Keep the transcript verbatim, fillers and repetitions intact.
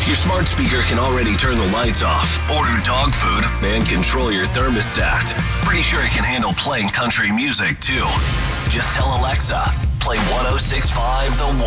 Your smart speaker can already turn the lights off, order dog food, and control your thermostat. Pretty sure it can handle playing country music, too. Just tell Alexa, play one oh six point five The